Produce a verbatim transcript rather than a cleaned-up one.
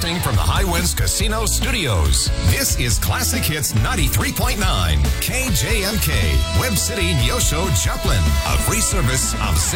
Broadcasting from the High Winds Casino Studios. This is Classic Hits ninety-three point nine, K J M K, Webb City, Neosho, Joplin, a free service of